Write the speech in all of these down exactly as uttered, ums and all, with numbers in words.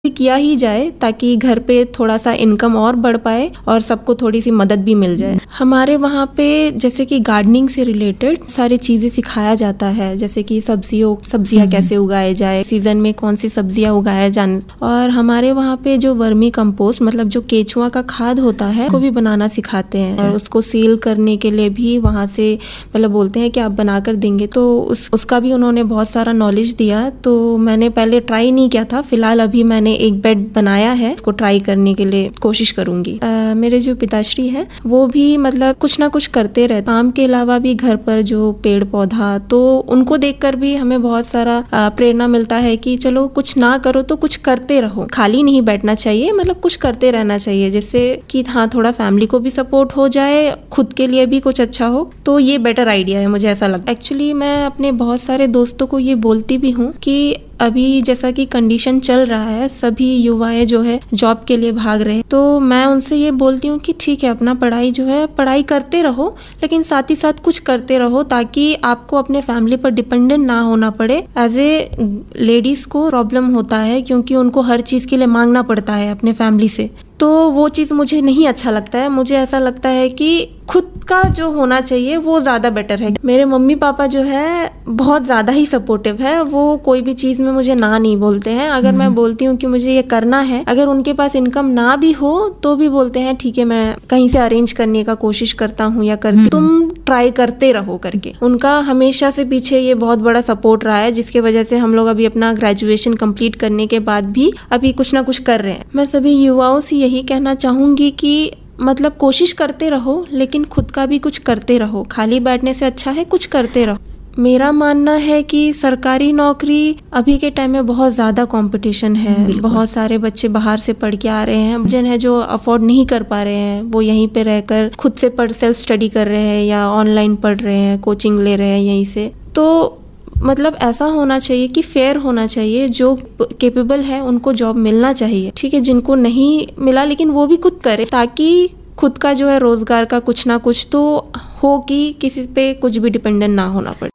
किया ही जाए ताकि घर पे थोड़ा सा इनकम और बढ़ पाए और सबको थोड़ी सी मदद भी मिल जाए। हमारे वहाँ पे जैसे कि गार्डनिंग से रिलेटेड सारी चीज़ें सिखाया जाता है, जैसे कि सब्जियों सब्जियाँ कैसे उगाए जाए, सीजन में कौन सी सब्जियाँ उगाया जाए। और हमारे वहाँ पे जो वर्मी कंपोस्ट मतलब जो केचुआ का खाद होता है को भी बनाना सिखाते हैं और उसको सेल करने के लिए भी वहाँ से मतलब बोलते हैं कि आप बनाकर देंगे, तो उस उसका भी उन्होंने बहुत सारा नॉलेज दिया। तो मैंने पहले ट्राई नहीं किया था, फिलहाल अभी मैंने एक बेड बनाया है, इसको ट्राई करने के लिए कोशिश करूंगी। आ, मेरे जो पिताश्री हैं वो भी मतलब कुछ ना कुछ करते रहते, काम के अलावा भी घर पर जो पेड़ पौधा, तो उनको देखकर भी हमें बहुत सारा आ, प्रेरणा मिलता है कि चलो कुछ ना करो तो कुछ करते रहो, खाली नहीं बैठना चाहिए, मतलब कुछ करते रहना चाहिए, जिससे कि हाँ थोड़ा फैमिली को भी सपोर्ट हो जाए, खुद के लिए भी कुछ अच्छा हो। तो ये बेटर आइडिया है, मुझे ऐसा लगता है। एक्चुअली मैं अपने बहुत सारे दोस्तों को ये बोलती भी हूँ कि अभी जैसा कि कंडीशन चल रहा है, सभी युवाएं जो है जॉब के लिए भाग रहे हैं, तो मैं उनसे ये बोलती हूँ कि ठीक है अपना पढ़ाई जो है पढ़ाई करते रहो, लेकिन साथ ही साथ कुछ करते रहो ताकि आपको अपने फैमिली पर डिपेंडेंट ना होना पड़े। एज ए लेडीज को प्रॉब्लम होता है क्योंकि उनको हर चीज के लिए मांगना पड़ता है अपने फैमिली से, तो वो चीज़ मुझे नहीं अच्छा लगता है। मुझे ऐसा लगता है कि खुद का जो होना चाहिए वो ज़्यादा बेटर है। मेरे मम्मी पापा जो है बहुत ज़्यादा ही सपोर्टिव है, वो कोई भी चीज़ में मुझे ना नहीं बोलते हैं। अगर मैं बोलती हूँ कि मुझे ये करना है, अगर उनके पास इनकम ना भी हो तो भी बोलते हैं ठीक है मैं कहीं से अरेंज करने का कोशिश करता हूँ या करती, तुम ट्राई करते रहो करके। उनका हमेशा से पीछे ये बहुत बड़ा सपोर्ट रहा है, जिसके वजह से हम लोग अभी अपना ग्रेजुएशन कंप्लीट करने के बाद भी अभी कुछ ना कुछ कर रहे हैं। मैं सभी युवाओं से यही कहना चाहूंगी कि मतलब कोशिश करते रहो, लेकिन खुद का भी कुछ करते रहो, खाली बैठने से अच्छा है कुछ करते रहो। मेरा मानना है कि सरकारी नौकरी अभी के टाइम में बहुत ज़्यादा कंपटीशन है, बहुत सारे बच्चे बाहर से पढ़ के आ रहे हैं, जन है जो अफोर्ड नहीं कर पा रहे हैं, वो यहीं पे रहकर खुद से पढ़ सेल्फ स्टडी कर रहे हैं या ऑनलाइन पढ़ रहे हैं, कोचिंग ले रहे हैं यहीं से। तो मतलब ऐसा होना चाहिए कि फेयर होना चाहिए, जो कैपेबल है उनको जॉब मिलना चाहिए, ठीक है, जिनको नहीं मिला लेकिन वो भी खुद करे, ताकि खुद का जो है रोजगार का कुछ ना कुछ तो हो कि किसी पे कुछ भी डिपेंडेंट ना होना पड़े।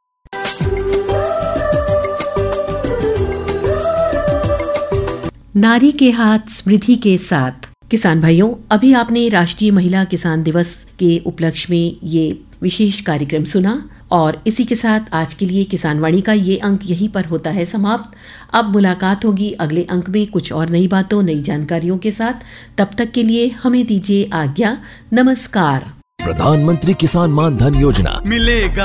नारी के हाथ समृद्धि के साथ। किसान भाइयों, अभी आपने राष्ट्रीय महिला किसान दिवस के उपलक्ष्य में ये विशेष कार्यक्रम सुना और इसी के साथ आज के लिए किसान वाणी का ये अंक यहीं पर होता है समाप्त। अब मुलाकात होगी अगले अंक में कुछ और नई बातों नई जानकारियों के साथ। तब तक के लिए हमें दीजिए आज्ञा। नमस्कार। प्रधानमंत्री किसान मान धन योजना, मिलेगा